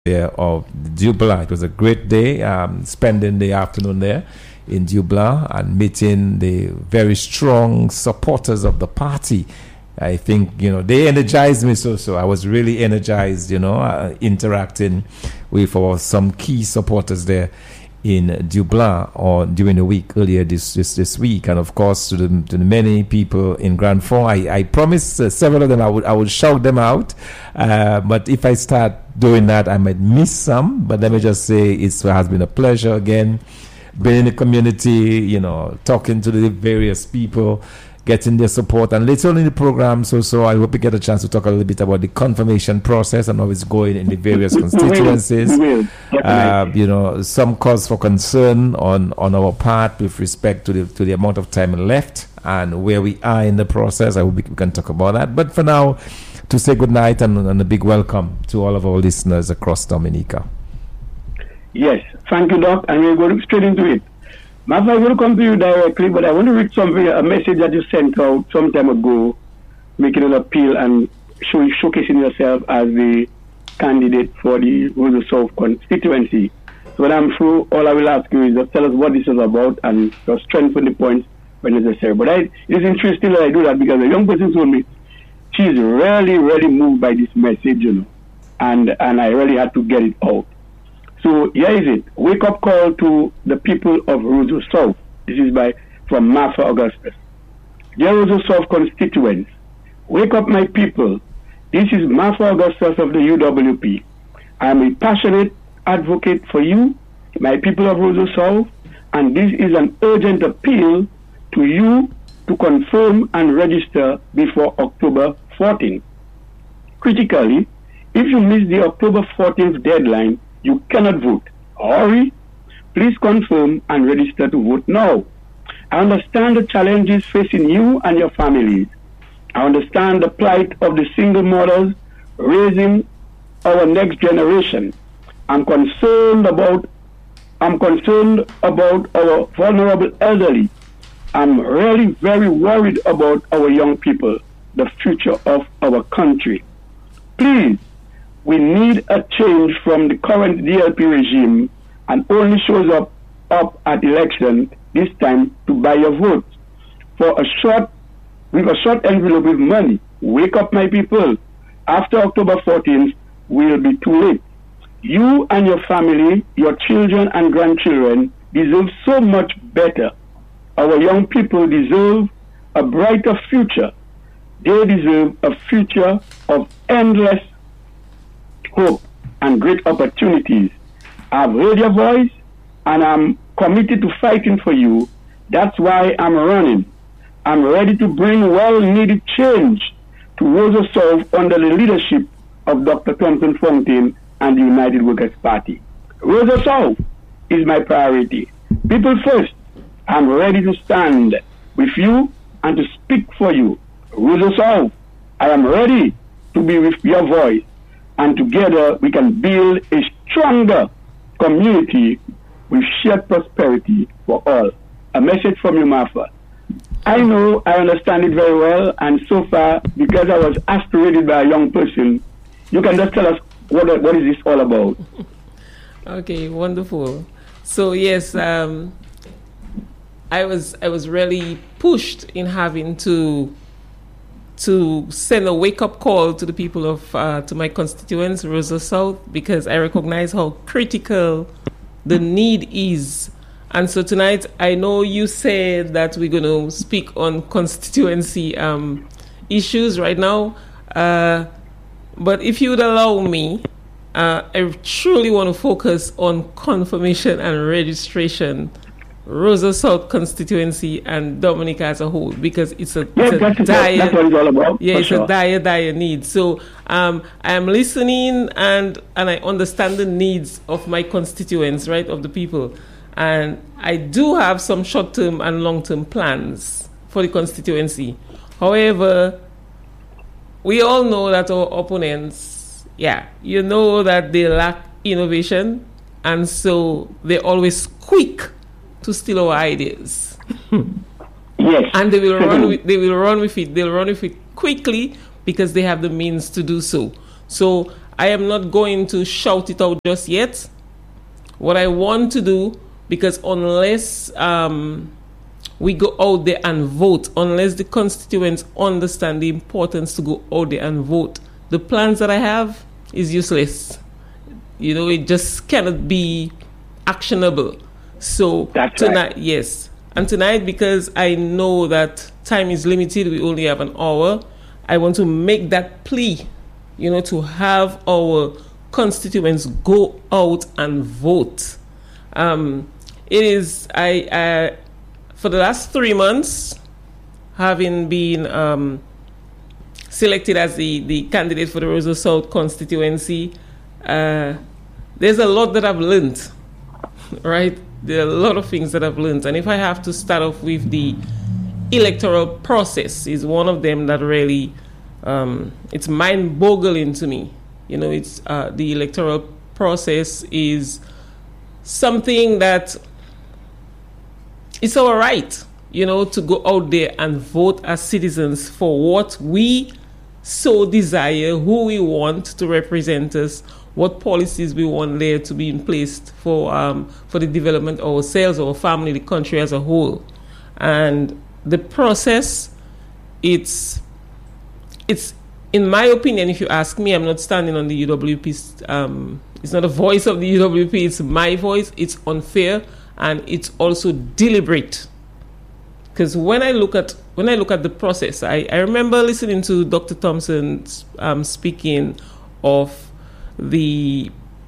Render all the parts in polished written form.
there of Dubla. It was a great day, spending the afternoon there in Dubla and meeting the very strong supporters of the party. I think, they energized me so I was really energized, interacting with some key supporters there in Dubla or during the week earlier this week, and of course to the many people in Grand Fond. I promised several of them I would shout them out, but if I start doing that I might miss some. But let me just say it has been a pleasure again being in the community, talking to the various people, getting their support, and later on in the program, so I hope we get a chance to talk a little bit about the confirmation process and how it's going in the various constituencies. We will. Some cause for concern on our part with respect to the amount of time left and where we are in the process. I hope we can talk about that. But for now, to say good night and a big welcome to all of our listeners across Dominica. Yes, thank you, Doc, and we're going straight into it. Martha, I will come to you directly, but I want to read a message that you sent out some time ago, making an appeal and showcasing yourself as the candidate for the Roseau South constituency. So when I'm through, all I will ask you is just tell us what this is about and just strengthen the points when necessary. But it is interesting that I do that because a young person told me she's really, really moved by this message, and I really had to get it out. So here is it. Wake up call to the people of Roseau South. This is from Martha Augustus. Dear Roseau South constituents, wake up my people. This is Martha Augustus of the UWP. I am a passionate advocate for you, my people of Roseau South, and this is an urgent appeal to you to confirm and register before October 14th. Critically, if you miss the October 14th deadline, you cannot vote. Hurry. Please confirm and register to vote now. I understand the challenges facing you and your families. I understand the plight of the single mothers raising our next generation. I'm concerned about our vulnerable elderly. I'm really very worried about our young people, the future of our country. Please, we need a change from the current DLP regime and only shows up at election, this time to buy your vote. With a short envelope with money. Wake up, my people. After October 14th, we'll be too late. You and your family, your children and grandchildren deserve so much better. Our young people deserve a brighter future. They deserve a future of endless hope and great opportunities. I've heard your voice and I'm committed to fighting for you. That's why I'm running. I'm ready to bring well-needed change to Roseau South under the leadership of Dr. Thompson Fontaine and the United Workers' Party. Roseau South is my priority. People first. I'm ready to stand with you and to speak for you. Roseau South, I am ready to be with your voice, and together we can build a stronger community with shared prosperity for all. A message from you, Martha. I know I understand it very well, and so far, because I was aspirated by a young person, you can just tell us what is this all about? Okay, wonderful. So yes, I was really pushed in having to send a wake-up call to the people of to my constituents, Roseau South, because I recognize how critical the need is. And so tonight, I know you said that we're going to speak on constituency issues right now, but if you would allow me, I truly want to focus on confirmation and registration, Roseau South constituency and Dominica as a whole, because it's a dire, that's what it's all about. Yeah, it's sure. a dire need. So I am listening and I understand the needs of my constituents, right, of the people. And I do have some short-term and long-term plans for the constituency. However, we all know that our opponents, that they lack innovation, and so they're always quick to steal our ideas. Yes. And they will run with it. They'll run with it quickly because they have the means to do so. So I am not going to shout it out just yet. What I want to do, because unless we go out there and vote, unless the constituents understand the importance to go out there and vote, the plans that I have is useless. You know, it just cannot be actionable. So tonight, yes. And tonight, because I know that time is limited, we only have an hour, I want to make that plea, you know, to have our constituents go out and vote. It is, for the last 3 months, having been selected as the candidate for the Roseau South constituency, there's a lot that I've learned, right? There are a lot of things that I've learned. And if I have to start off with the electoral process, is one of them that really, it's mind-boggling to me. You know, it's the electoral process is something that it's our right, you know, to go out there and vote as citizens for what we so desire, who we want to represent us, what policies we want there to be in place for the development of ourselves, our family, the country as a whole. And the process, it's in my opinion, if you ask me, I'm not standing on the UWP. It's not a voice of the UWP. It's my voice. It's unfair, and it's also deliberate. Because when I look at the process, I remember listening to Dr. Thompson speaking of the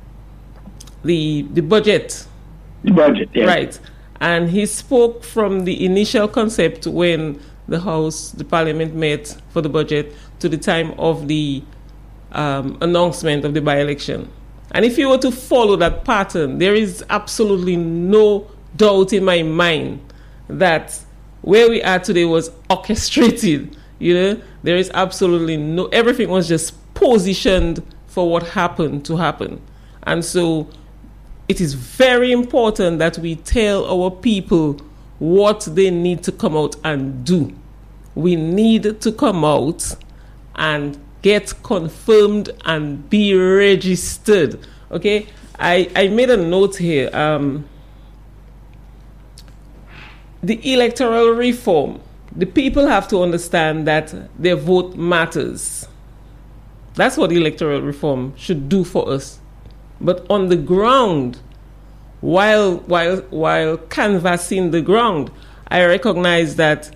budget. The budget, yeah. Right. And he spoke from the initial concept when the Parliament met for the budget to the time of the announcement of the by-election. And if you were to follow that pattern, there is absolutely no doubt in my mind that where we are today was orchestrated. You know, there is absolutely everything was just positioned for what happened to happen. And so it is very important that we tell our people what they need to come out and do. We need to come out and get confirmed and be registered. Okay? I made a note here. The electoral reform, the people have to understand that their vote matters. That's what electoral reform should do for us. But on the ground, while canvassing the ground, I recognize that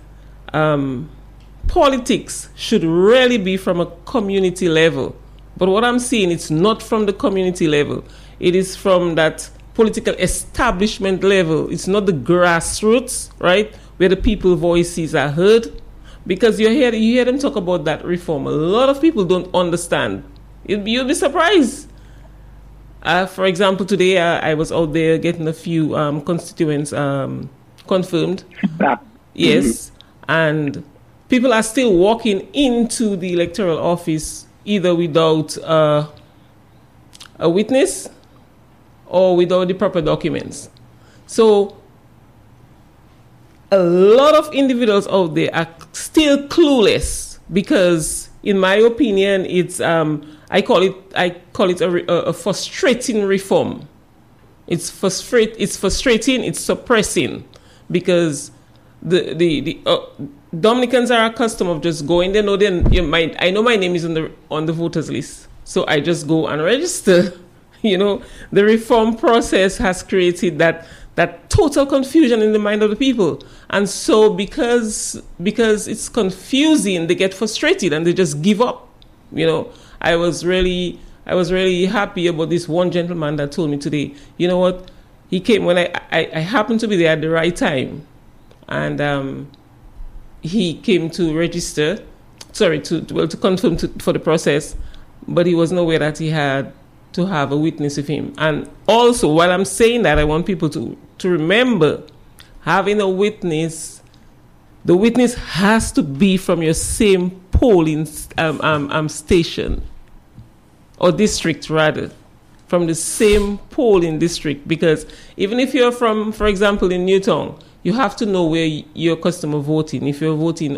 politics should really be from a community level. But what I'm seeing, it's not from the community level. It is from that political establishment level. It's not the grassroots, right, where the people's voices are heard. Because you hear them talk about that reform. A lot of people don't understand. You'll be surprised. For example, today I was out there getting a few constituents confirmed. Yes. And people are still walking into the electoral office either without a witness or without the proper documents. So a lot of individuals out there are still clueless because, in my opinion, it's I call it a frustrating reform. It's frustrating. It's suppressing because the Dominicans are accustomed of just going. They know I know my name is on the voters list, so I just go and register. You know, the reform process has created that total confusion in the mind of the people. And so because it's confusing, they get frustrated and they just give up. You know, I was really happy about this one gentleman that told me today, you know what, he came when I happened to be there at the right time. And he came to register, to confirm for the process, but he was nowhere that he had to have a witness with him. And also, while I'm saying that, I want people to remember, having a witness, the witness has to be from your same polling station or district, rather, from the same polling district. Because even if you're from, for example, in Newtown, you have to know where your customer voting. If you're voting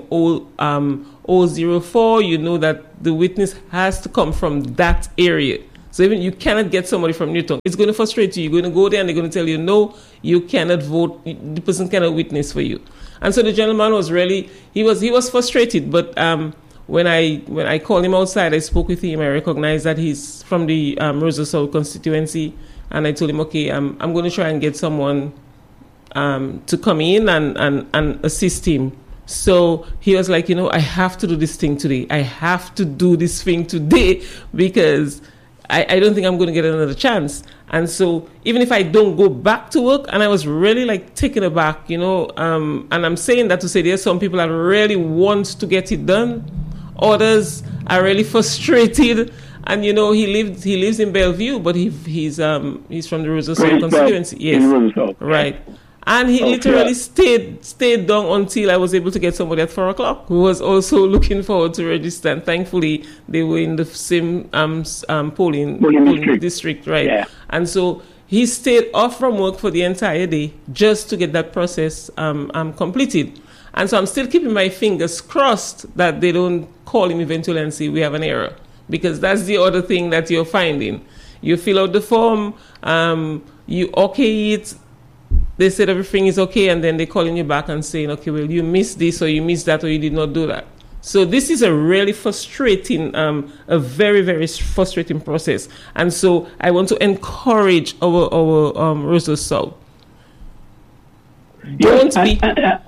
O04, you know that the witness has to come from that area. So even you cannot get somebody from Newton. It's going to frustrate you. You're going to go there and they're going to tell you, no, you cannot vote. The person cannot witness for you. And so the gentleman was really, he was frustrated. But when I called him outside, I spoke with him. I recognized that he's from the Roseau South constituency. And I told him, okay, I'm going to try and get someone to come in and assist him. So he was like, I have to do this thing today. I have to do this thing today because I don't think I'm going to get another chance. And so even if I don't go back to work, and I was really like taken aback, and I'm saying that to say there's some people that really want to get it done. Others are really frustrated. And he lives in Bellevue, but he's from the Roseau South constituency. Yes, right. And he literally stayed down until I was able to get somebody at 4:00 who was also looking forward to register. And thankfully, they were in the same polling district, right? Yeah. And so he stayed off from work for the entire day just to get that process completed. And so I'm still keeping my fingers crossed that they don't call him eventually and say we have an error. Because that's the other thing that you're finding. You fill out the form, you okay it, they said everything is okay, and then they're calling you back and saying, okay, well, you missed this, or you missed that, or you did not do that. So this is a really frustrating, a very, very frustrating process. And so I want to encourage our Roseau South. Yes, and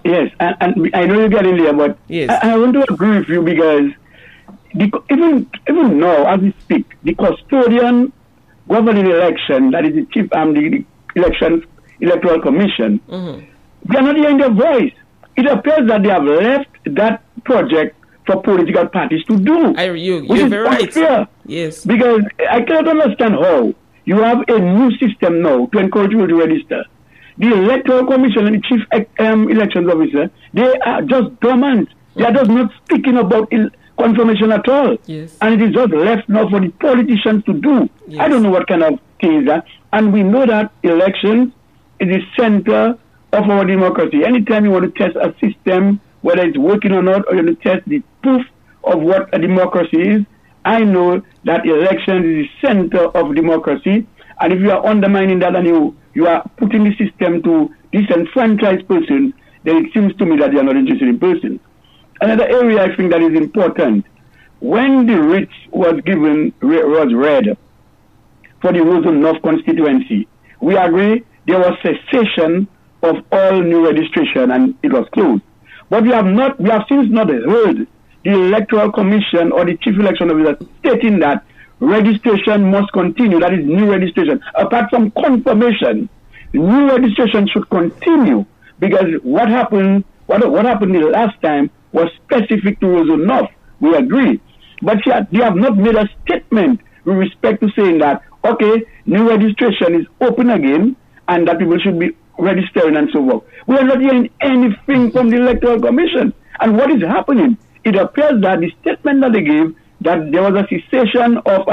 I know you're getting there, but yes. I want to agree with you because even now, as we speak, the custodian governing election, that is the chief the electoral commission, they are not hearing their voice. It appears that they have left that project for political parties to do. You're very right. Fair. Yes. Because I cannot understand how you have a new system now to encourage people to register. The electoral commission and the chief elections officer, they are just dormant. They are just not speaking about confirmation at all. Yes. And it is just left now for the politicians to do. Yes. I don't know what kind of thing is that. And we know that elections is the center of our democracy. Anytime you want to test a system, whether it's working or not, or you want to test the proof of what a democracy is, I know that elections is the center of democracy. And if you are undermining that and you are putting the system to disenfranchised persons, then it seems to me that you are not interested in persons. Another area I think that is important, when the writ was read for the Roseau North constituency, we agree there was cessation of all new registration and it was closed. But we have since not heard the Electoral Commission or the Chief Election Officer stating that registration must continue, that is new registration. Apart from confirmation, new registration should continue because what happened the last time was specific to Roseau North. We agree. But they have not made a statement with respect to saying that, okay, new registration is open again and that people should be registering and so forth. We are not hearing anything from the Electoral Commission. And what is happening? It appears that the statement that they gave, that there was a cessation of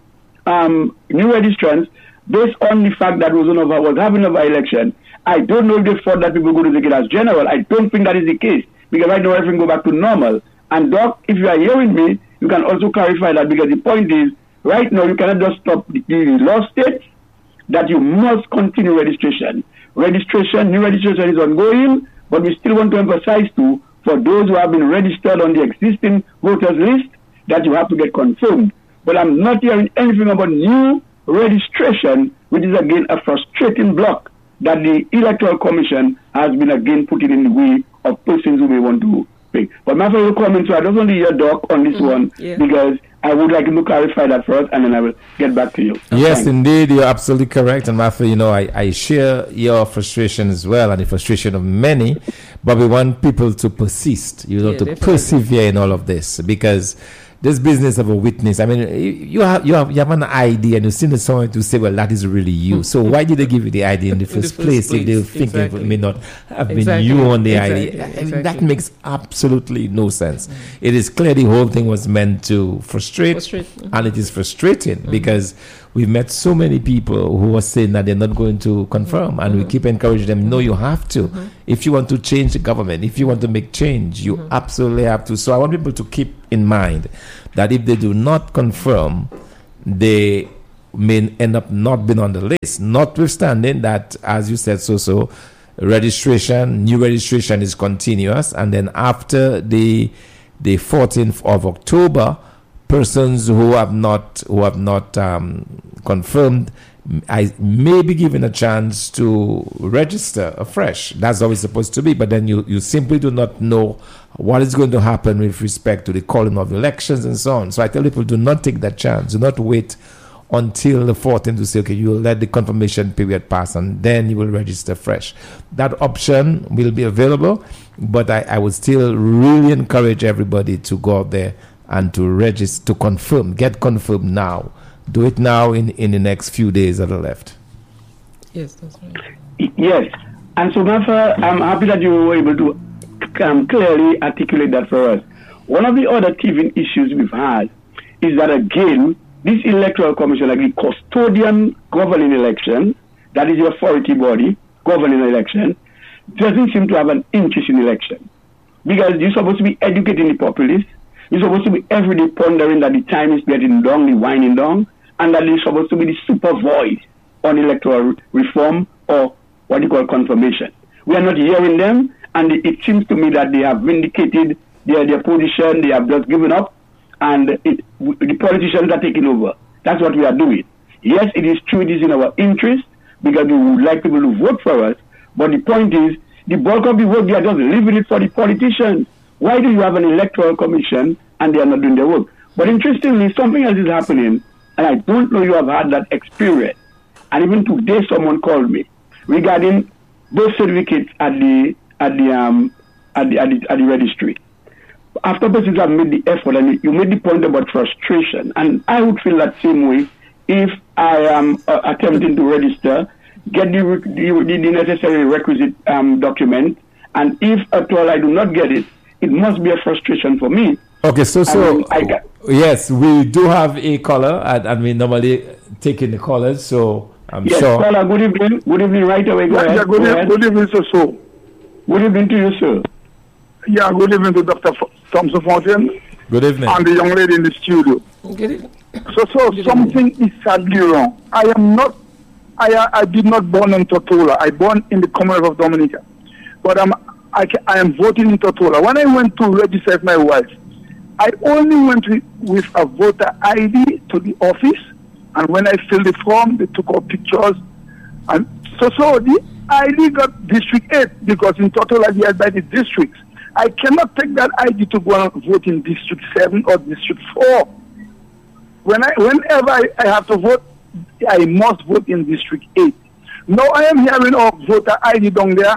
new registrants based on the fact that Roseau North was having a by-election. I don't know if they thought that people were going to take it as general. I don't think that is the case. Because right now everything go back to normal. And Doc, if you are hearing me, you can also clarify that because the point is, right now you cannot just stop the law states that you must continue registration. New registration is ongoing, but we still want to emphasize too, for those who have been registered on the existing voters list, that you have to get confirmed. But I'm not hearing anything about new registration, which is again a frustrating block that the Electoral Commission has been again putting in the way of persons who may want to pick. But my fellow comments, so I just want to hear Doc on this one because I would like to clarify that for us and then I will get back to you. Yes, indeed, you're absolutely correct. And Matthew, I share your frustration as well and the frustration of many, but we want people to persist, to definitely persevere in all of this because this business of a witness, I mean, you have an ID and you see someone to say, well, that is really you. So why did they give you the ID in the first place if they think it may not have been you on the ID? I mean, that makes absolutely no sense. It is clear the whole thing was meant to frustrate. And it is frustrating because we've met so many people who are saying that they're not going to confirm, and we keep encouraging them, no, you have to. If you want to change the government, if you want to make change, you absolutely have to. So I want people to keep in mind that if they do not confirm, they may end up not being on the list, notwithstanding that, as you said, new registration is continuous, and then after the 14th of October, persons who have not confirmed, I may be given a chance to register afresh. That's how it's supposed to be. But then you simply do not know what is going to happen with respect to the calling of elections and so on. So I tell people, do not take that chance. Do not wait until the 14th to say, okay, you will let the confirmation period pass and then you will register fresh. That option will be available, but I would still really encourage everybody to go out there and to register, to confirm, get confirmed now. Do it now in the next few days that are left. Yes, that's right. Yes. And so, Martha, I'm happy that you were able to clearly articulate that for us. One of the other teething issues we've had is that, again, this electoral commission, like the custodian governing election, that is the authority body governing election, doesn't seem to have an interest in election. Because you're supposed to be educating the populace. You're supposed to be every day pondering that the time is getting long, the winding down, and that you're supposed to be the super voice on electoral reform or what you call confirmation. We are not hearing them, and it seems to me that they have vindicated their position, they have just given up, and the politicians are taking over. That's what we are doing. Yes, it is true, it is in our interest, because we would like people to vote for us, but the point is, the bulk of the vote, they are just leaving it for the politicians. Why do you have an electoral commission and they are not doing their work? But interestingly, something else is happening, and I don't know you have had that experience. And even today, someone called me regarding birth certificates at the registry. After persons have made the effort, and you made the point about frustration, and I would feel that same way if I am attempting to register, get the necessary requisite document, and if at all I do not get it, it must be a frustration for me. Okay, yes, we do have a caller, and we normally take in the callers, so I'm yes, sure. Caller, good evening. Good evening, right away. Go ahead. Good evening, sir. Good evening to you, sir. Yeah, good evening to Dr. Thompson Fountain. Good evening. And the young lady in the studio. Good evening. So something is sadly wrong. I did not born in Tortola. I born in the Commonwealth of Dominica. But I am voting in Tortola. When I went to register with my wife, I only went with a voter ID to the office, and when I filled the form, they took our pictures. And so the ID got District 8, because in Tortola we are by the districts. I cannot take that ID to go and vote in District 7 or District 4. Whenever I have to vote, I must vote in District 8. Now I am hearing of voter ID down there,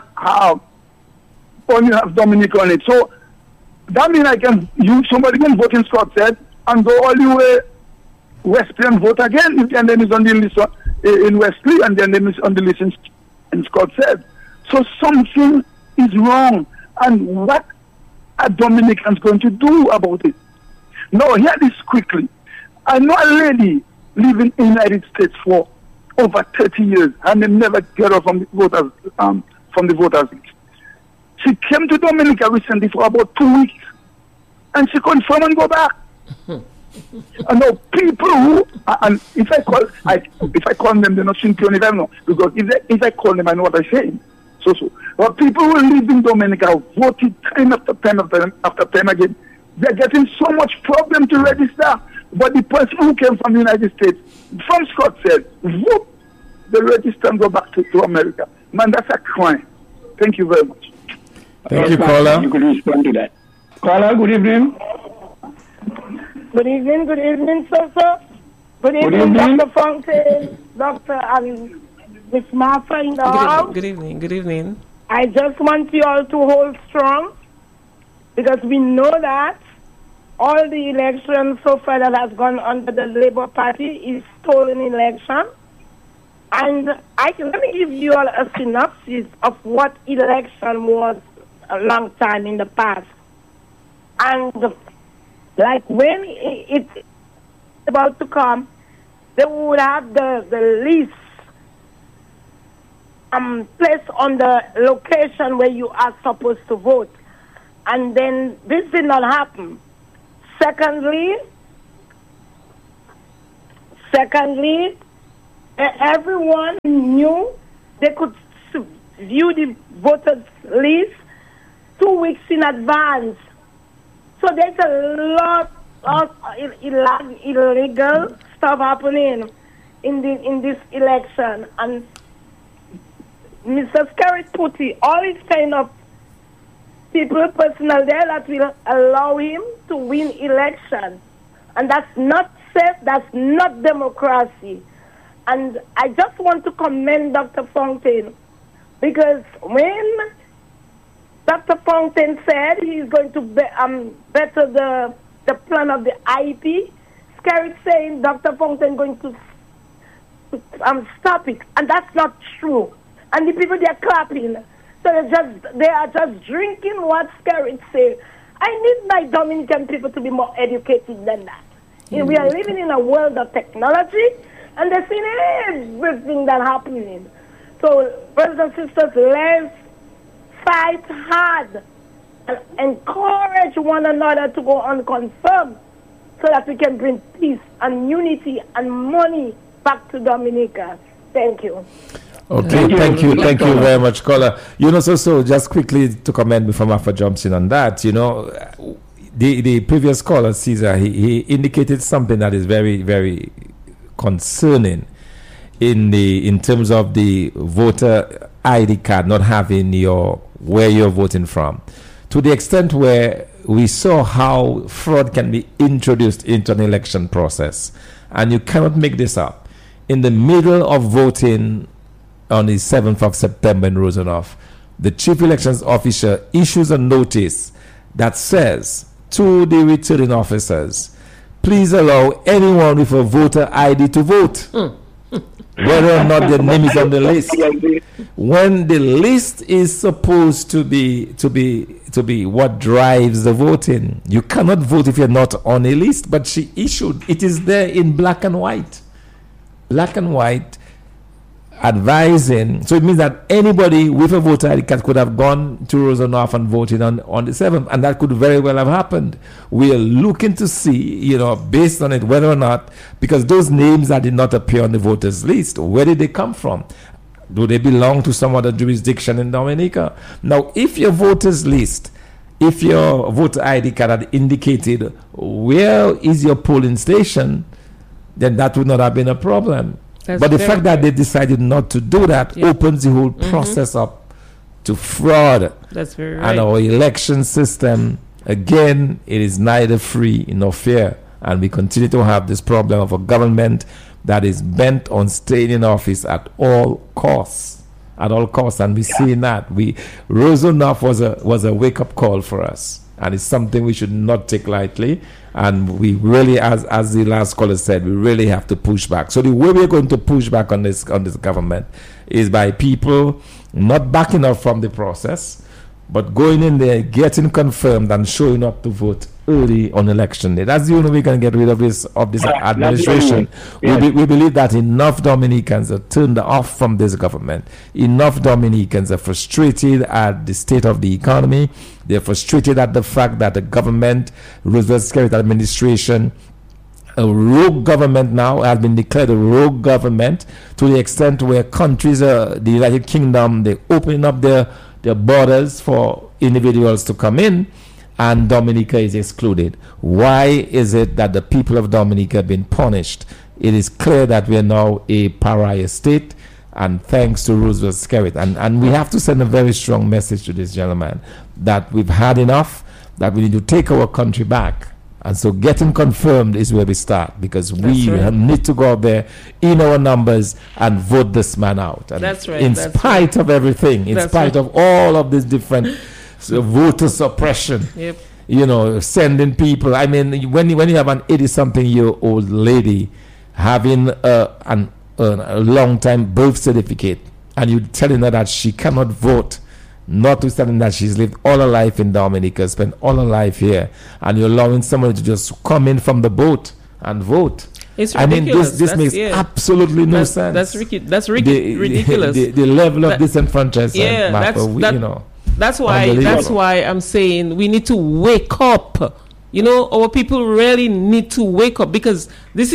only have Dominica on it. So that means somebody can vote in Scott said and go all the way Westby and vote again, and then it's on the list in Westby, and then it's on the list in Scott said. So something is wrong, and what are Dominicans going to do about it? Now, hear this quickly. I know a lady living in the United States for over 30 years, and they never get her from the voters list. She came to Dominica recently for about 2 weeks, and she confirmed and go back. I know people who, and if I call them, they're not simply on it. I don't know, because if I call them, I know what I'm saying. But people who live in Dominica voted time after time again. They're getting so much problem to register. But the person who came from the United States, from Scott said, vote, they register and go back to America. Man, that's a crime. Thank you very much. Thank you, caller. You could respond to that. Caller, good evening. Good evening, sir. Good evening, Dr. Fountain, Dr. and Miss Martha in the house. Good evening. I just want you all to hold strong, because we know that all the elections so far that has gone under the Labour Party is stolen election. And let me give you all a synopsis of what election was a long time in the past. And like when it's about to come, they would have the list placed on the location where you are supposed to vote. And then this did not happen. Secondly, everyone knew they could view the voters list 2 weeks in advance. So there's a lot of illegal stuff happening in this election. And Mr. Skerrit Putty, all his kind of people, personnel there that will allow him to win election. And that's not safe, that's not democracy. And I just want to commend Dr. Fontaine, because when Dr. Fontaine said he's going to better the plan of the IEP, Skerrit saying Dr. Fontaine going to stop it. And that's not true. And the people, they're clapping. So they are just drinking what Skerrit said. I need my Dominican people to be more educated than that. We are living in a world of technology, and they're seeing everything that's happening. So, brothers and sisters, let's fight hard and encourage one another to go unconfirmed so that we can bring peace and unity and money back to Dominica. Thank you. Okay, thank you very much, caller. So just quickly to comment before Mafa jumps in on that, the previous caller, Caesar, he indicated something that is very, very concerning in terms of the voter ID card not having where you're voting from, to the extent where we saw how fraud can be introduced into an election process, and you cannot make this up. In the middle of voting on the 7th of September in Rosenhof, the chief elections officer issues a notice that says to the returning officers, please allow anyone with a voter ID to vote, whether or not their name is on the list. When the list is supposed to be what drives the voting, you cannot vote if you're not on a list. But she issued, it is there in black and white, advising. So it means that anybody with a voter ID card could have gone to Rosenhof and voted on the 7th, and that could very well have happened. We are looking to see, based on it, whether or not, because those names that did not appear on the voters list, where did they come from? Do they belong to some other jurisdiction in Dominica? Now, if your voters list, if your voter ID card had indicated where is your polling station, then that would not have been a problem. But the fact that they decided not to do that opens the whole process up to fraud. That's very right. And our election system, again, it is neither free nor fair. And we continue to have this problem of a government that is bent on staying in office at all costs. At all costs. And we're seeing that. Rosenhof was a wake-up call for us. And it's something we should not take lightly. And we really, as the last caller said, we really have to push back. So the way we're going to push back on this government is by people not backing up from the process, but going in there, getting confirmed, and showing up to vote early on election day. That's the only way we can get rid of this administration. We believe that enough Dominicans are turned off from this government. Enough Dominicans are frustrated at the state of the economy. They're frustrated at the fact that the government, Roosevelt Skerrit administration, a rogue government now has been declared a rogue government, to the extent where countries, the United Kingdom, they're opening up their borders for individuals to come in, and Dominica is excluded. Why is it that the people of Dominica have been punished? It is clear that we are now a pariah state, and thanks to Roosevelt Skerrit. And we have to send a very strong message to this gentleman that we've had enough, that we need to take our country back. And so getting confirmed is where we start, because we need to go out there in our numbers and vote this man out. And that's right. In spite of everything, in spite of all of these different voter suppression, sending people. I mean, when you have an 80-something-year-old lady having a long-time birth certificate, and you're telling her that she cannot vote, notwithstanding that she's lived all her life in Dominica, spent all her life here, and you're allowing somebody to just come in from the boat and vote. It's I mean, ridiculous. this makes absolutely no sense. That's ridiculous. The level of disenfranchisement. Yeah, that's why I'm saying we need to wake up. You know, our people really need to wake up, because this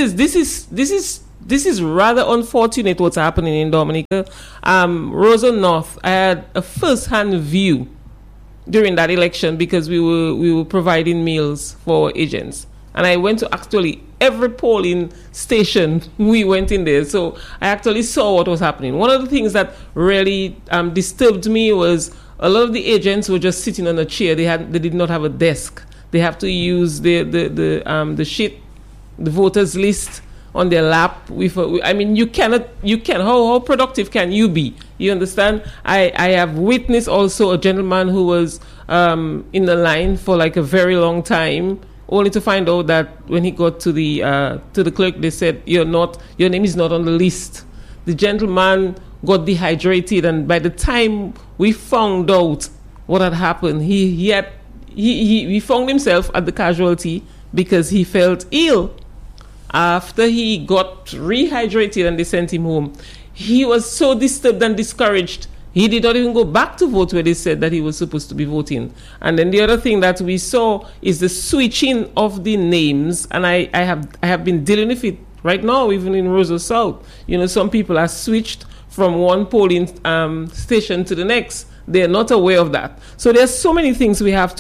is rather unfortunate what's happening in Dominica. Rosa North, I had a first-hand view during that election because we were providing meals for agents, and I went to actually every polling station. We went in there, so I actually saw what was happening. One of the things that really disturbed me was a lot of the agents were just sitting on a chair. They did not have a desk. They have to use the sheet, the voters list on their lap. I mean, you can. How productive can you be? You understand? I have witnessed also a gentleman who was in the line for like a very long time, only to find out that when he got to the clerk, they said your name is not on the list. The gentleman got dehydrated, and by the time we found out what had happened, he found himself at the casualty because he felt ill. After he got rehydrated and they sent him home, he was so disturbed and discouraged, he did not even go back to vote where they said that he was supposed to be voting. And then the other thing that we saw is the switching of the names, and I have been dealing with it right now, even in Roseau South. You know, some people are switched from one polling station to the next. They're not aware of that. So there's so many things we have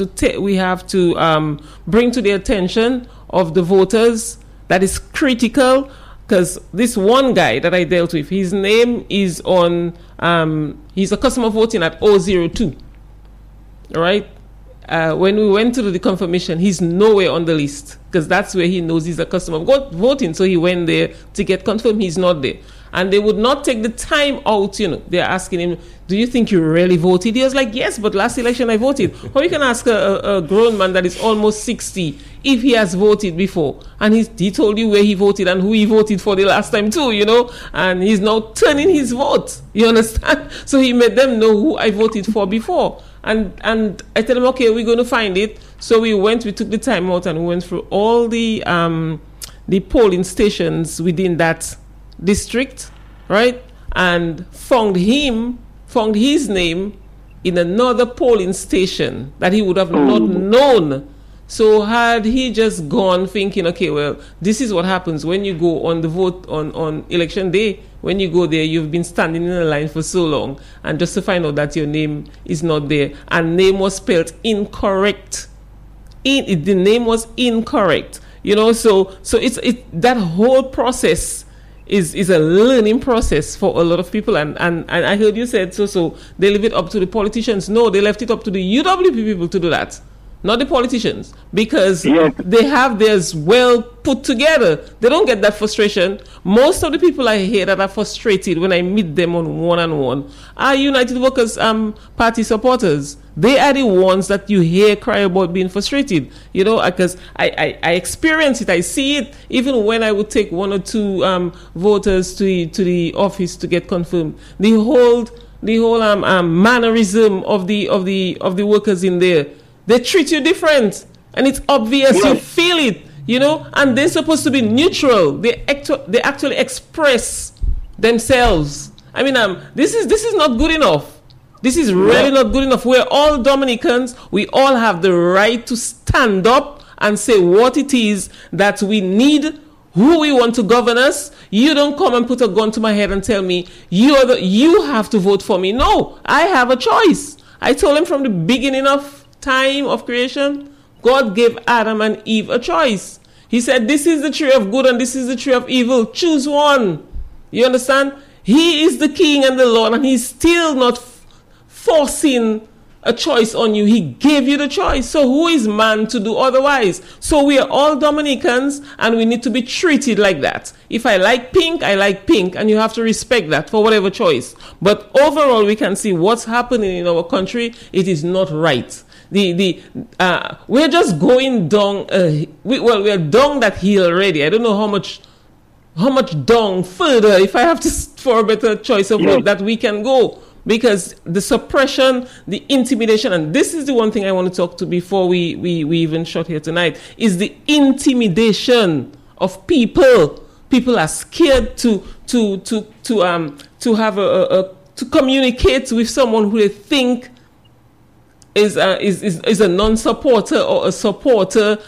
to bring to the attention of the voters that is critical, because this one guy that I dealt with, his name is on, he's a customer voting at 002. All right? When we went to the confirmation, he's nowhere on the list, because that's where he knows he's a customer voting. So he went there to get confirmed. He's not there. And they would not take the time out, you know. They're asking him, do you think you really voted? He was like, yes, but last election I voted. How you can ask a grown man that is almost 60 if he has voted before? And he told you where he voted and who he voted for the last time too, you know. And he's now turning his vote. You understand? So he made them know who I voted for before. And I tell him, okay, we're going to find it. So we took the time out and we went through all the polling stations within that district, right? And found his name in another polling station that he would have not known. So had he just gone thinking, okay, well, this is what happens when you go on the vote on election day. When you go there, you've been standing in a line for so long, and just to find out that your name is not there, and name was spelled incorrect. The name was incorrect. You know, so it's that whole process is a learning process for a lot of people, and I heard you said so they leave it up to the politicians. No, they left it up to the UWP people to do that, not the politicians, because they have theirs well put together. They don't get that frustration. Most of the people I hear that are frustrated when I meet them on one-on-one are United Workers Party supporters. They are the ones that you hear cry about being frustrated, you know, because I experience it. I see it even when I would take one or two voters to the office to get confirmed. The whole mannerism of the workers in there, they treat you different, and it's obvious. You feel it, you know. And they're supposed to be neutral. They actually express themselves. I mean, this is not good enough. This is really not good enough. We're all Dominicans. We all have the right to stand up and say what it is that we need, who we want to govern us. You don't come and put a gun to my head and tell me you have to vote for me. No, I have a choice. I told him from the beginning of time of creation, God gave Adam and Eve a choice. He said, this is the tree of good and this is the tree of evil. Choose one. You understand? He is the king and the Lord, and he's still not forcing a choice on you. He gave you the choice. So who is man to do otherwise? So we are all Dominicans, and we need to be treated like that. If I like pink, I like pink, and you have to respect that for whatever choice. But overall, we can see what's happening in our country. It is not right. We're just going down. We're down that hill already. I don't know how much down further, if I have to, for a better choice of word, that we can go. Because the suppression, the intimidation, and this is the one thing I want to talk to before we even shut here tonight, is the intimidation of people People are scared to have to communicate with someone who they think is a non-supporter or a supporter.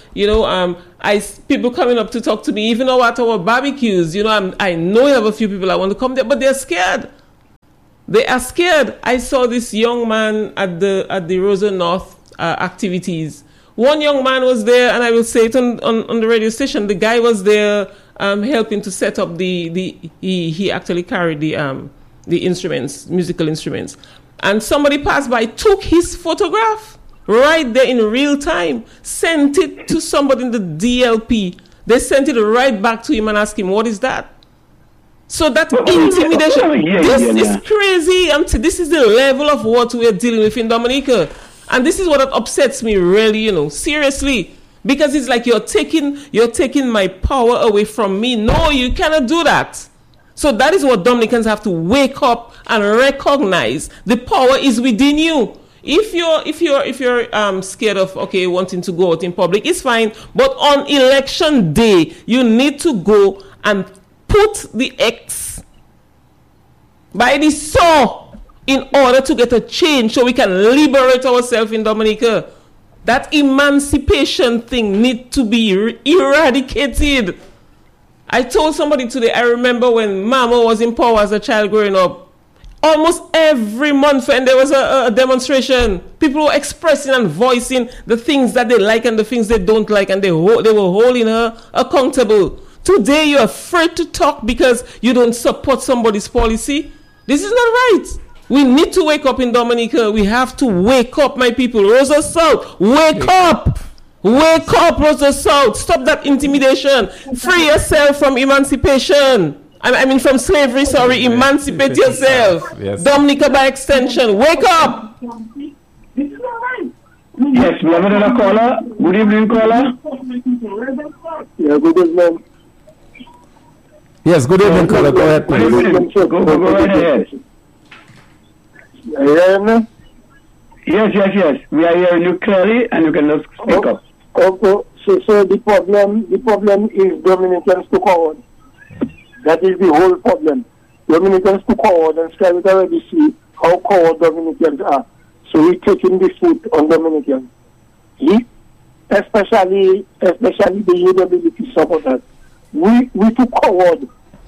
People coming up to talk to me, even at our barbecues. I know I have a few people that want to come there, but they're scared. They are scared. I saw this young man at the Rosa North activities. One young man was there, and I will say it on the radio station. The guy was there helping to set up he actually carried the instruments, musical instruments. And somebody passed by, took his photograph right there in real time, sent it to somebody in the DLP. They sent it right back to him and asked him, what is that? So that intimidation, this is crazy. This is the level of what we're dealing with in Dominica. And this is what upsets me really, seriously. Because it's like you're taking my power away from me. No, you cannot do that. So that is what Dominicans have to wake up and recognize. The power is within you. If you're scared of wanting to go out in public, it's fine. But on election day, you need to go and put the X by the saw in order to get a change so we can liberate ourselves in Dominica. That emancipation thing needs to be eradicated. I told somebody today, I remember when Mama was in power as a child growing up, almost every month when there was a demonstration, people were expressing and voicing the things that they like and the things they don't like, and they were holding her accountable. Today you're afraid to talk because you don't support somebody's policy. This is not right. We need to wake up in Dominica. We have to wake up, my people. Rosa South, wake up. Wake up, Rosa South. Stop that intimidation. Free yourself from emancipation. I mean from slavery, sorry. Emancipate yourself. Yes. Dominica by extension. Wake up. Yes, we have another caller. Good evening, caller. Yeah, good evening. Yes, good evening, caller. Go ahead, please. Go right ahead. Yes. We are hearing you clearly, and you can just speak up. Okay. So the problem is Dominicans too coward. That is the whole problem. Dominicans too coward, and Scarlett already see how coward Dominicans are. So we're taking the foot on Dominicans. Especially the UWP supporters. We too coward.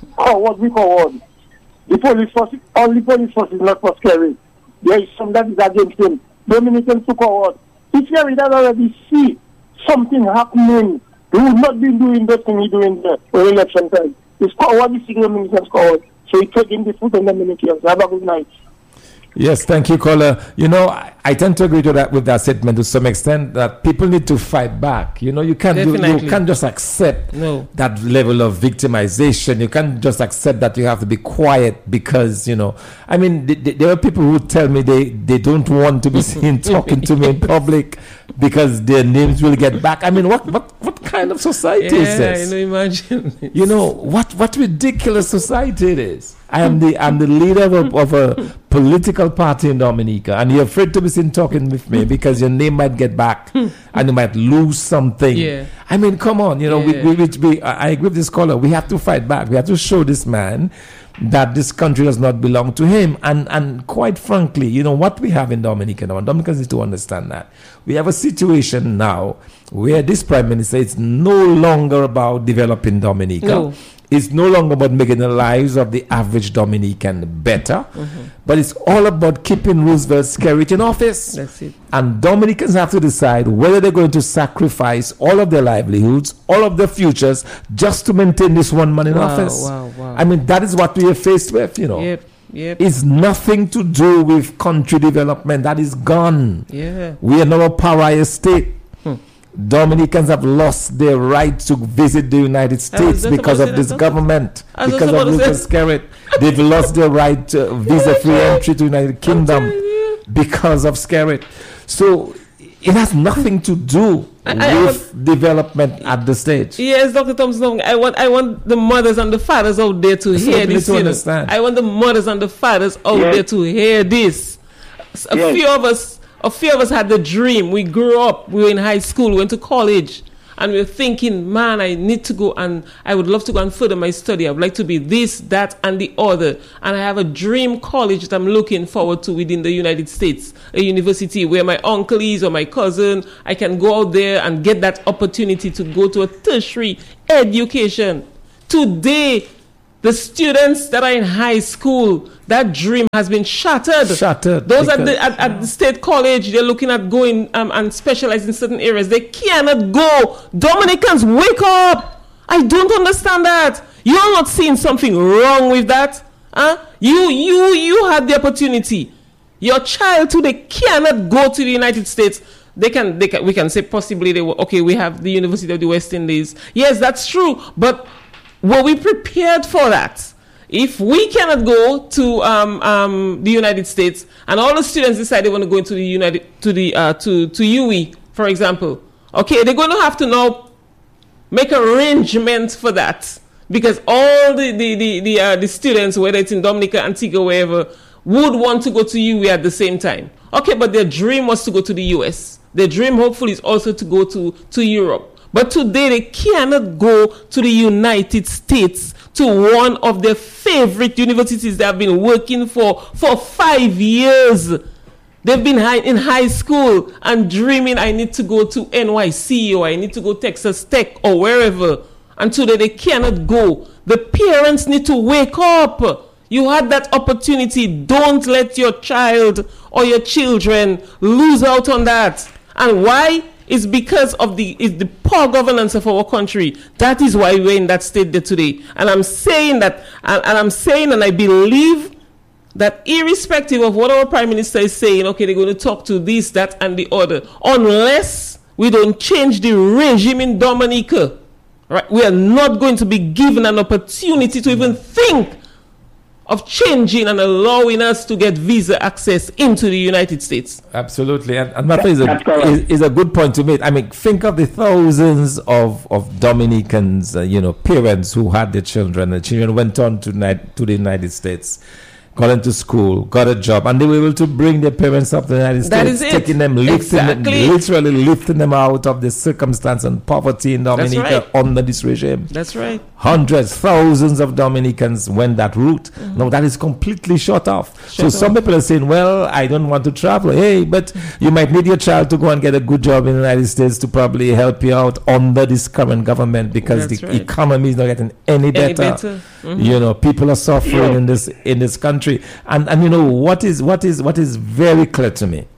We coward. The police force, all the police force is not for Scary. There is some that is against him. Dominicans too coward. If Scary does already see something happening, he would not be doing the thing he's doing there for election time. He's coward, he's Dominicans coward. So he's taking the foot on Dominicans. Have a good night. Yes, thank you, caller. I tend to agree with that statement to some extent, that people need to fight back. You can't just accept that level of victimization. You can't just accept that you have to be quiet because, there are people who tell me they don't want to be seen talking to me in public because their names will get back. What kind of society is this? Imagine. What ridiculous society it is. I am the leader of a political party in Dominica, and you're afraid to be seen talking with me because your name might get back and you might lose something. Yeah. Come on, I agree with this caller. We have to fight back. We have to show this man that this country does not belong to him. And quite frankly, what we have in Dominica now, and Dominicans need to understand that. We have a situation now where this Prime Minister is no longer about developing Dominica. No. It's no longer about making the lives of the average Dominican better, but it's all about keeping Roosevelt Skerrit in office. That's it. And Dominicans have to decide whether they're going to sacrifice all of their livelihoods, all of their futures, just to maintain this one man in office. Wow. That is what we are faced with, Yep. It's nothing to do with country development. That is gone. Yeah. We are now a pariah state. Dominicans have lost their right to visit the United States because of this government, because of Roosevelt Skerrit. They've lost their right to visa-free entry to the United Kingdom because of Skerrit. So it has nothing to do with development at the stage. Yes, Dr. Thompson, I want the mothers and the fathers out there to hear this. I want the mothers and the fathers out there to hear this. A few of us had the dream. We grew up, we were in high school, went to college, and we're thinking, man, I need to go and I would love to go and further my study. I would like to be this, that, and the other. And I have a dream college that I'm looking forward to within the United States, a university where my uncle is or my cousin. I can go out there and get that opportunity to go to a tertiary education. Today, the students that are in high school, that dream has been shattered. Those at the state college, they're looking at going and specialize in certain areas. They cannot go. Dominicans, wake up! I don't understand that. You're not seeing something wrong with that. Huh? You had the opportunity. Your child today cannot go to the United States. We can say possibly we have the University of the West Indies. Yes, that's true. But were we prepared for that? If we cannot go to the United States, and all the students decide they want to go into to UWI, for example, okay, they're going to have to now make arrangements for that, because all the students, whether it's in Dominica, Antigua, wherever, would want to go to UWI at the same time. Okay, but their dream was to go to the US. Their dream, hopefully, is also to go to Europe. But today, they cannot go to the United States, to one of their favorite universities they have been working for 5 years. They've been in high school and dreaming, I need to go to NYC, or I need to go Texas Tech, or wherever. And today, they cannot go. The parents need to wake up. You had that opportunity. Don't let your child or your children lose out on that. And why? It's because of the poor governance of our country. That is why we're in that state there today. And I'm saying that, and I believe that irrespective of what our Prime Minister is saying, okay, they're going to talk to this, that, and the other, unless we don't change the regime in Dominica, right, we are not going to be given an opportunity to even think of changing and allowing us to get visa access into the United States. Absolutely. And Martha is a good point to make. I mean, think of the thousands of Dominicans, parents who had their children. The children went on to the United States, got into school, got a job, and they were able to bring their parents up to the United States, taking them, literally lifting them out of the circumstance and poverty in Dominica under this regime. That's right. Hundreds, thousands of Dominicans went that route. Mm-hmm. Now that is completely shut off. Some people are saying, well, I don't want to travel. Hey, but you might need your child to go and get a good job in the United States to probably help you out under this current government, because the economy is not getting any better. Mm-hmm. People are suffering in this country. And what is very clear to me,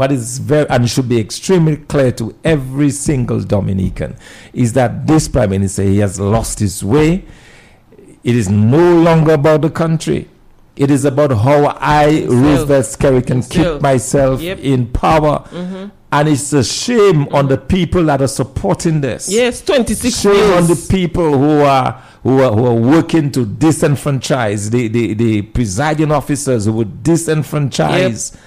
and should be extremely clear to every single Dominican, is that this Prime Minister, he has lost his way. It is no longer about the country. It is about how I, Roosevelt Skerry, can keep myself in power. Mm-hmm. And it's a shame on the people that are supporting this. Yes, 26 shame years. On the people who are working to disenfranchise, the presiding officers who would disenfranchise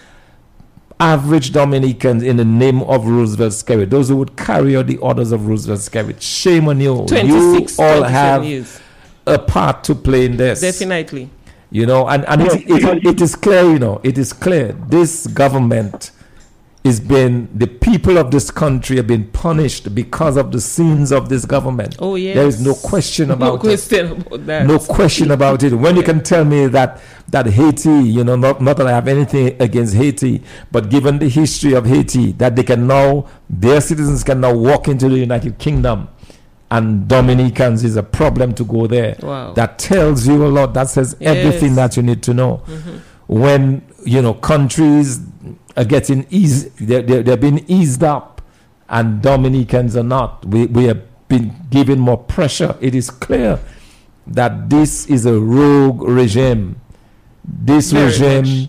average Dominicans in the name of Roosevelt Skerry, those who would carry out the orders of Roosevelt Skerry. Shame on you. You all have a part to play in this. Definitely. It is clear, it is clear. This government the people of this country have been punished because of the sins of this government. Oh, yes. There is no question about that. No question about it. When you can tell me that Haiti, not that I have anything against Haiti, but given the history of Haiti, that their citizens can now walk into the United Kingdom, and Dominicans is a problem to go there. Wow. That tells you a lot. That says everything that you need to know. Mm-hmm. When, countries are getting they're being eased up, and Dominicans are not. We have been given more pressure. It is clear that this is a rogue regime. This regime,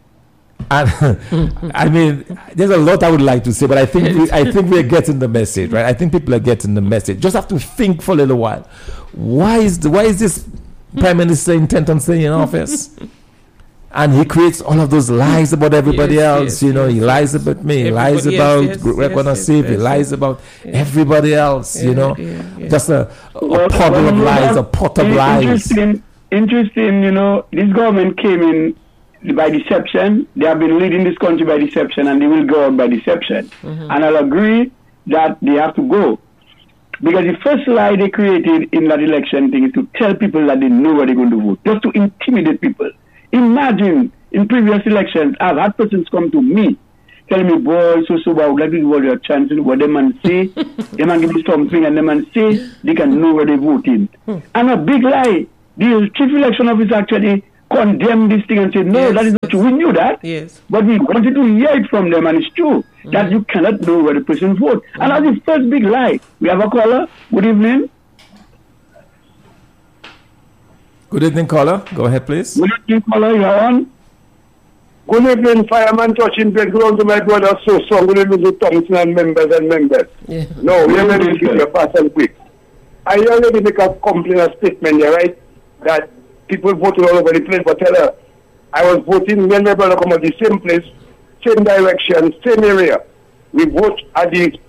and I mean, there's a lot I would like to say, but I think we are getting the message, right? I think people are getting the message. Just have to think for a little while. Why is this Prime Minister intent on staying in office? And he creates all of those lies about everybody else. He lies about me, he lies about he lies about everybody else. Just a puddle of lies, a pot of lies. Interesting. This government came in by deception. They have been leading this country by deception, and they will go out by deception. Mm-hmm. And I'll agree that they have to go. Because the first lie they created in that election thing is to tell people that they know where they're going to vote, just to intimidate people. Imagine in previous elections, I've had persons come to me telling me, boy, so I would like to give all your chances, what them man say, them man give me something, and them man say they can know where they vote in. And a big lie. The chief election officer actually condemned this thing and said, no, that is not true. We knew that. Yes. But we wanted to hear it from them, and it's true that you cannot know where the person votes. And that's the first big lie. We have a caller. Good evening. Good evening, caller. Go ahead, please. Good evening, caller. You are on. Good evening, fireman touching background to my brother so good evening to Thompson and members. Yeah. No, we are going to keep your fast and quick. I already make a complaint, a statement there, right? That people voting all over the place, but tell her, I was voting when my brother come at the same place, same direction, same area. We vote at the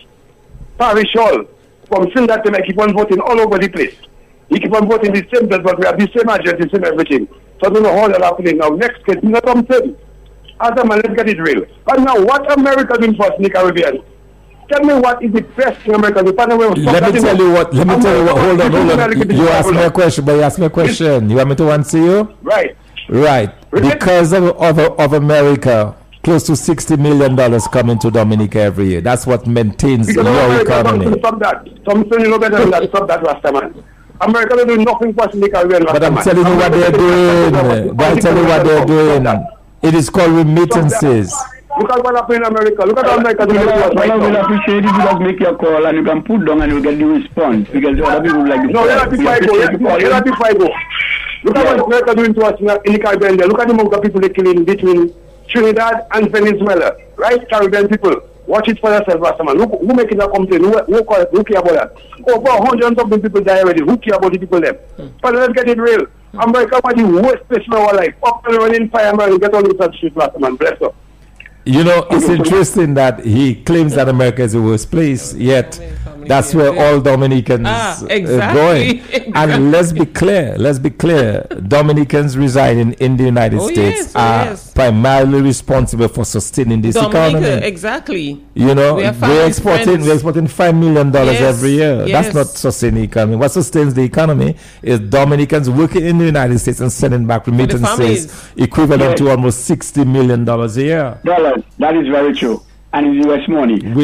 parish hall. From since that time, I keep on voting all over the place. He keep on voting the same place, but we have the same address, the same everything. So I don't know how that's happening now. Next case, you know what I'm saying? As a man, let's get it real. But now, what America doing for us in the Caribbean? Tell me what is the best thing America doing. Let me tell you what. Hold on. You asked me a question, but you asked me a question. You want me to answer you? Right. Because of America, close to $60 million coming to Dominica every year. That's what maintains your economy. Stop that. Something you know better than that. Stop that, Rasta man. America don't do nothing for us in the Caribbean. But I'm telling you what they're doing. I'll tell you what they're doing. It is called remittances. Look at what happened in America. Look at what America doing. I will appreciate if you just make your call and you can put down and you get the response because other people would like to. No, let before I go. Look at what America doing to us in the Caribbean. Look at the amount of people they killing between Trinidad and Venezuela. Right, Caribbean people. Watch it for yourself, Rastaman. Who making that complaint? Who care about that? Over hundreds of people die already. Who care about the people there? But let's get it real. America was the worst place in our life. Up and running fireman and get all this shit, Rastaman. Bless up. You know, it's interesting that he claims that America is the worst place, yet that's where all Dominicans are going. And let's be clear, Dominicans residing in the United States are primarily responsible for sustaining this economy. Exactly. You know, we're exporting $5 million every year. That's not sustaining the economy. What sustains the economy is Dominicans working in the United States and sending back remittances equivalent to almost $60 million a year. That is very true. And it's US money. We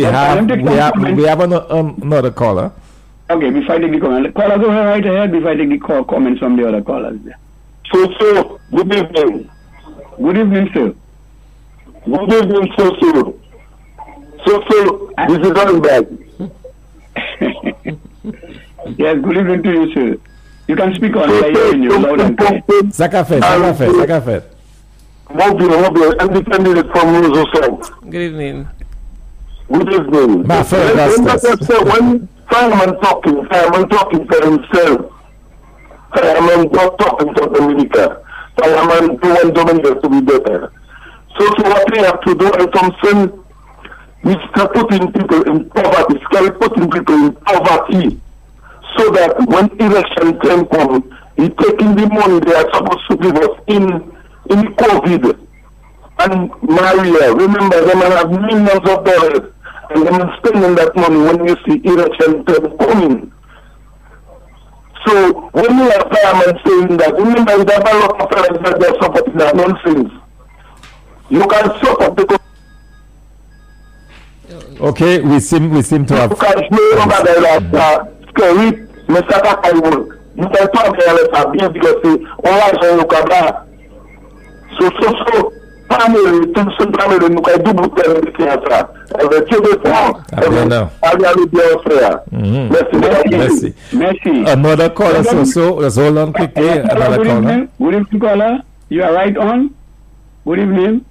have another caller. Okay, before I take the comment. Caller, go right ahead before I take the comments from the other callers. So, good evening. Good evening, sir. Good evening, so. This is going back. Yes, good evening to you, sir. You can speak on you loud and clear. Zakafet. Mobile, independent from Rosa South. Good evening. Good evening. My friend, when fireman talking for himself. Fireman not talking for Dominica. Fireman do want Dominica to be better. So what we have to do, and Thompson, we start putting people in poverty, so that when election time comes, he taking the money they are supposed to give us in COVID. And Maria, remember, they have millions of dollars, and they're spending that money when you see election time coming. So when you have firemen saying that, remember, there are a lot of fellas that they're supporting that nonsense. You can support the. Okay, we seem to have. You can scary, Mr. Kakaiwo. You can talk about it because all look at that. So, family, Thompson family, you can do good Merci. Another caller, so let's hold on quickly. Another caller. Good evening, caller. You are right on. Good evening.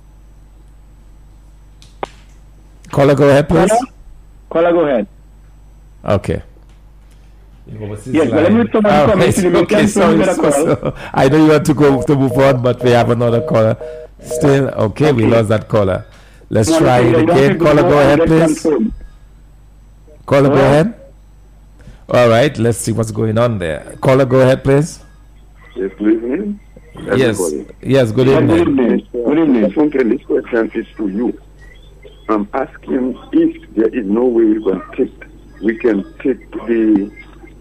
Caller, go ahead, please. Caller, go ahead. Okay. Yes, but let me I know you want to move on, but we have another caller. Still, okay, we lost that caller. Let's try it again. Caller, go ahead, please. Caller, go ahead. All right, let's see what's going on there. Caller, go ahead, please. Yes, good evening. Yes, good evening. Good evening. This question is to you. I'm asking if there is no way you can take we can take the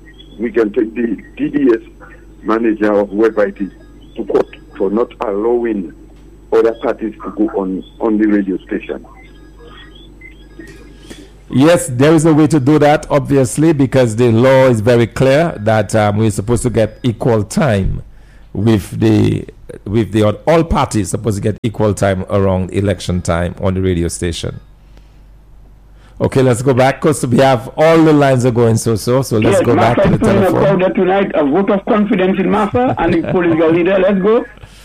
DDS manager or whoever it is to court for not allowing other parties to go on the radio station. Yes, there is a way to do that, obviously, because the law is very clear that we're supposed to get equal time with all parties supposed to get equal time around election time on the radio station. Okay, let's go back because we have all the lines are going so let's go back to the telephone. Tonight, a vote of confidence in Martha and the political leader. Let's go.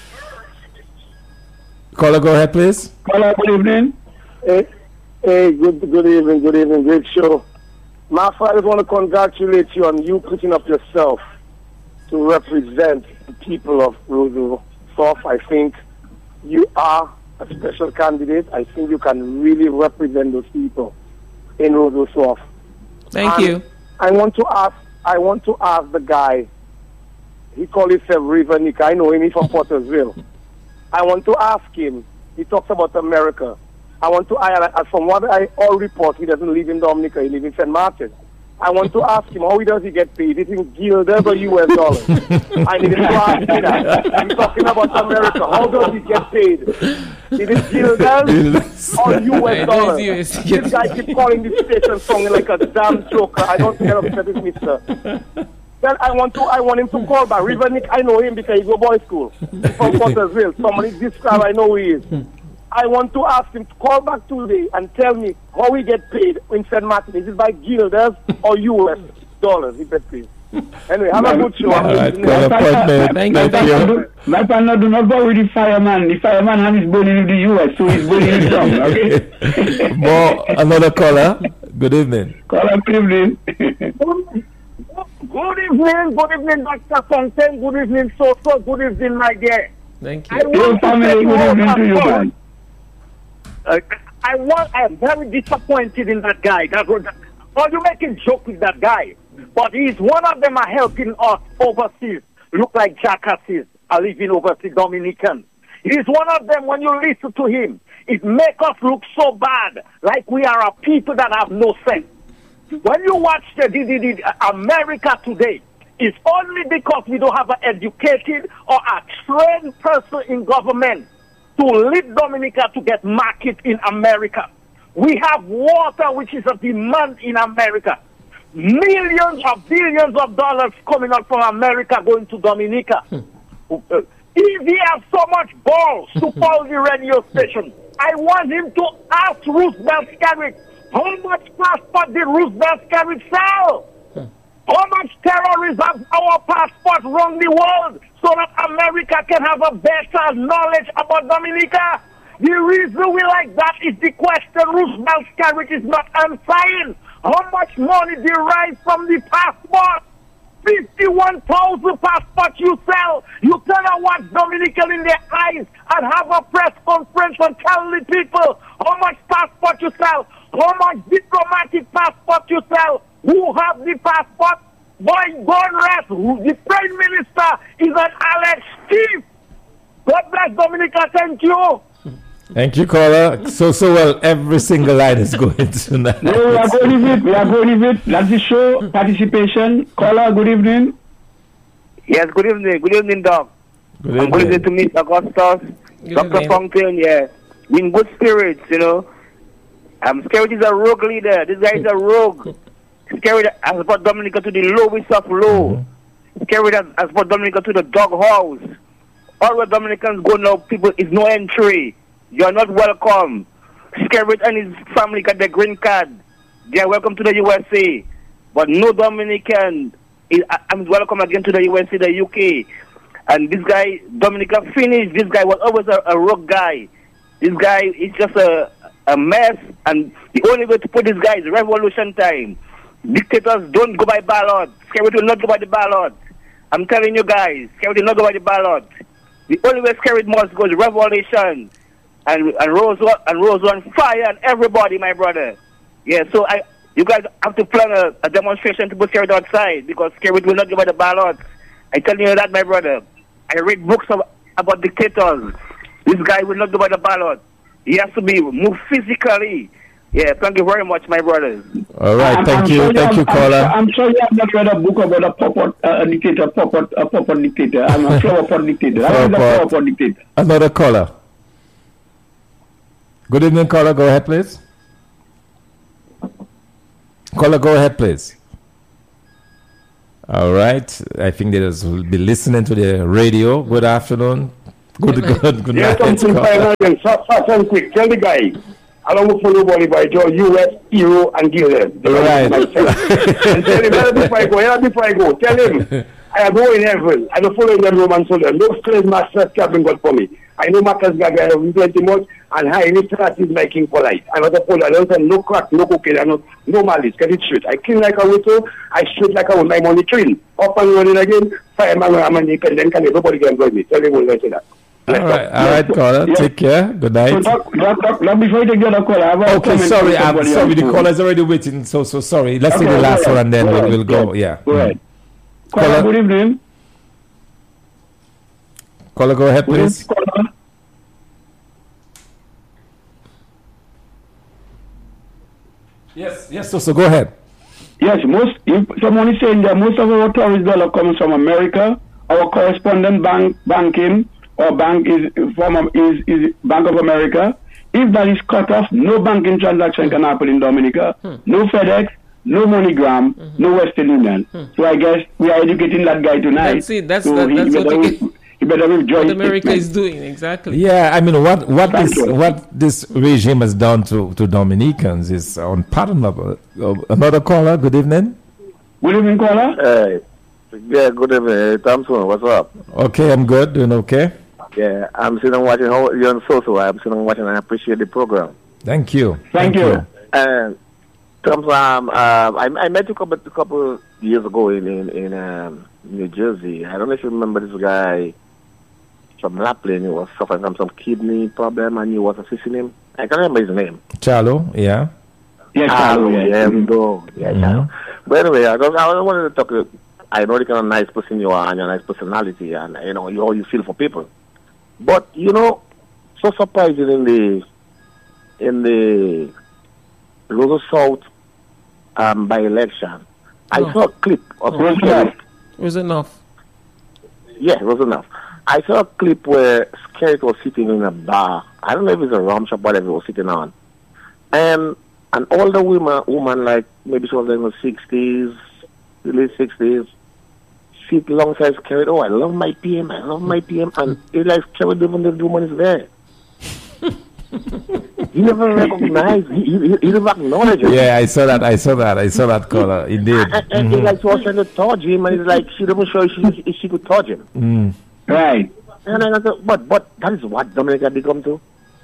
Caller, go ahead, please. Caller, good evening. Hey, good evening, great show. Martha, I just want to congratulate you on you putting up yourself to represent the people of Roseau South. I think you are a special candidate. I think you can really represent those people in Roseau South. Thank you. I want to ask the guy. He called himself River Nick. I know him. He's from Pottersville. I want to ask him. He talks about America. From what I all report, he doesn't live in Dominica. He lives in St. Martin. I want to ask him, how does he get paid? Is it in guilders or US dollars? I need him to ask me that. I'm talking about America. How does he get paid? Is it guilders or US dollars? This guy keeps calling this station song like a damn joker. I don't get upset with mister. Then I want him to call back. River Nick, I know him because he go boys school. He's from Pottersville. Somebody this time I know who he is. I want to ask him to call back today and tell me how we get paid in St. Martin. Is it by guilders or US dollars? He gets paid. Anyway, have a good show. Thank you. My partner, do not go with the fireman. The fireman hand is burning in the US, so he's burning it down, okay? Another caller. Good evening. Caller, good evening. Good evening, Dr. Fontaine. Good evening, so good evening, my dear. Thank you. Your family, good evening to you, man. I'm very disappointed in that guy. You're making joke with that guy. But he's one of them are helping us overseas. Look like jackasses are living overseas Dominican. He's one of them, when you listen to him, it makes us look so bad, like we are a people that have no sense. When you watch the America today, it's only because we don't have an educated or a trained person in government to lead Dominica to get market in America. We have water, which is a demand in America. Millions of billions of dollars coming out from America going to Dominica. If he has so much balls to call the radio station, I want him to ask Roosevelt Scarritt, how much passport did Roosevelt Scarritt sell? How much terrorists have our passport around the world so that America can have a better knowledge about Dominica? The reason we like that is the question Roosevelt Scarritt is not answering. How much money derives from the passport? 51,000 passports you sell. You cannot watch Dominican in their eyes and have a press conference and tell the people how much passport you sell, how much diplomatic passport you sell. Who have the passport? Boy, God rest. The Prime Minister is an Alex Chief. God bless Dominica. Thank you. Thank you, caller. So well, every single line is going tonight. No, we are going with it. That's the show. Participation. Caller, good evening. Yes, good evening. Good evening, Doc. Good evening. I'm going to meet Augustus. Dr. Fontaine, yeah. We in good spirits, you know. Scarritt is a rogue leader. This guy is a rogue. Scarritt has brought Dominica to the lowest of low. Scarritt has brought Dominica to the doghouse. All where Dominicans go now, people, is no entry. You're not welcome. Scarritt and his family got the green card. They are welcome to the USA. But no Dominican is welcome again to the USA, the UK. And this guy, Dominica finished. This guy was always a rogue guy. This guy is just a mess. And the only way to put this guy is revolution time. Dictators don't go by ballot. Scarritt will not go by the ballot. I'm telling you guys, Scarritt will not go by the ballot. The only way Scarritt must go is revolution. And Rose on fire and everybody, my brother. Yeah, so you guys have to plan a demonstration to put Scarritt outside because Scarritt will not go by the ballot. I tell you that, my brother. I read books about dictators. This guy will not go by the ballot. He has to be moved physically. Yeah, thank you very much, my brothers. All right, thank you, caller. I'm sure you have not read a book about a puppet dictator, a puppet dictator. I'm a flower pot dictator. I'm a flower pot dictator. Another caller. Good evening, caller. Go ahead, please. Caller, go ahead, please. All right. I think they will be listening to the radio. Good afternoon. Good night. Yes, something final. Fast and quick. Tell the guy. I don't follow Bolivar, Joe, US, Euro, and give them. Right. And tell him, before I go, tell him, I go in heaven. I don't follow the Roman soldier. No slave masters can God for me. I know Marcus Gaga, I plenty much, and high illiterate is my king polite. I'm not a Poland. I don't say no crack, no cocaine, no malice. Get it straight. I clean like a whistle. I shoot like I want my money train. Up and running again. Fireman, I'm independent. Nobody can employ me. Tell him when I say that. All right, caller. Yeah. Take care. Good night. So, Doc, before you take the other call, I have a Okay, sorry. I'm sorry. The caller is already waiting. So sorry. Let's see the last one, and then we'll go. Yeah. Go ahead. Caller, good evening. Caller, go ahead, please. Yes. So go ahead. Yes, someone is saying that most of our tourist dollar comes from America. Our correspondent banking or bank is Bank of America. If that is cut off, no banking transaction can happen in Dominica. No FedEx, no MoneyGram, no Western Union. So I guess we are educating that guy tonight. That's it. That's what America is doing, exactly. Yeah, I mean, what this regime has done to Dominicans is unpardonable. Another caller. Good evening. Good evening, caller. Yeah, good evening. Thompson, what's up? Okay, I'm good. Doing okay. Yeah, I'm sitting watching how you're on social. I'm sitting watching and I appreciate the program. Thank you. Thank you. And Thompson, I met you a couple years ago in New Jersey. I don't know if you remember this guy from Lapland. He was suffering from some kidney problem and you was assisting him. I can't remember his name. Charlo, yeah. Yeah, Charlo. Yeah, Charlo. But anyway, I wanted to talk to you. I know the kind of nice person you are and your nice personality and you know how you feel for people. But you know, so surprising in the Rosa South by election, I saw a clip of It was enough. Yeah, it was enough. I saw a clip where Skerrit was sitting in a bar. I don't know if it's a rum shop, whatever he was sitting on. And an older woman like maybe she was in her 60s, late 60s, sit alongside Skerrit. Oh, I love my PM. And it's like Skerrit, even the woman is there. He never recognized. He never acknowledged it. Yeah, I saw that caller. Indeed. And he like she was trying to touch him, and it's like she didn't show if she could touch him. Right. And I thought, but that is what Dominica become to.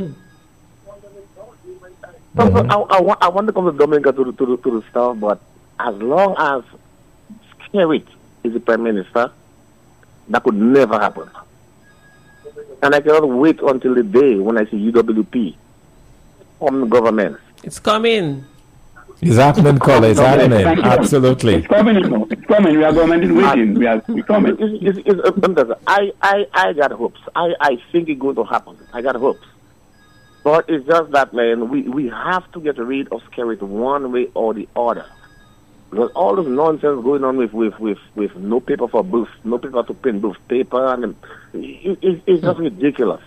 I want to come to Dominica to the stuff, but as long as Skerrit is the Prime Minister, that could never happen. And I cannot wait until the day when I see UWP from the government. It's coming. It's happening, caller. It's happening. Absolutely. It's coming. It's coming. We are government is waiting. We're coming. I got hopes. I think it's going to happen. I got hopes. But it's just that, man, we have to get rid of Skerrit one way or the other. Because all this nonsense going on with no paper for booths, no paper to print booths, paper, and it's just ridiculous.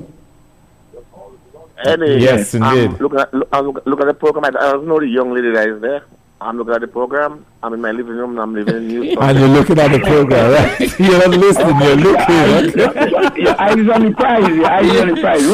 Anyway, yes, indeed. Look at the program. I don't know the young lady that is there. I'm looking at the program. I'm in my living room and I'm living in news. And you're looking at the program, right? You're not listening, you're looking. Your eyes on the prize. Your eyes on the prize.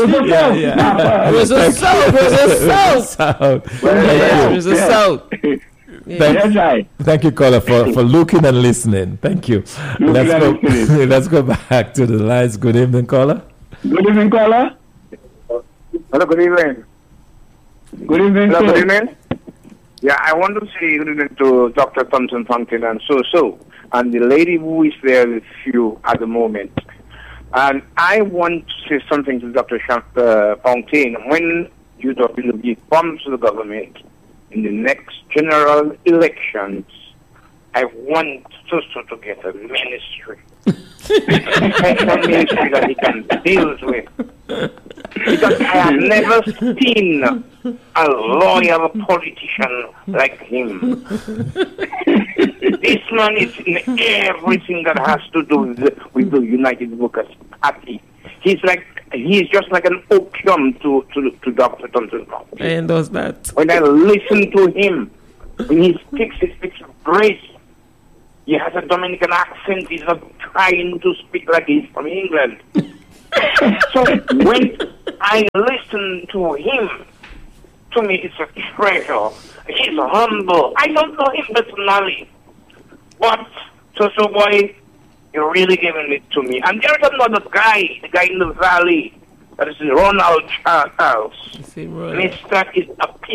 Rosa South. Thank you, caller, for looking and listening. Thank you. Let's go back to the lines. Good evening, caller. Good evening, caller. Hello, good evening. Good evening, hello, good evening. Yeah, I want to say good evening to Dr. Thompson Fountain and and the lady who is there with you at the moment. And I want to say something to Dr. Fountain. When UWP comes to the government in the next general elections, I want Suso to get a ministry. A ministry that he can deal with. Because I have never seen a loyal politician like him. This man is in everything that has to do with the United Workers' Party. He's just like an opium to Dr. Thompson. I endorse that. When I listen to him, when he speaks with grace. He has a Dominican accent. He's not trying to speak like he's from England. So when I listen to him, to me it's a treasure. He's humble. I don't know him personally. But, so boy, you're really giving it to me. And there's another guy, the guy in the valley, that is Ronald Charles. Mr. is a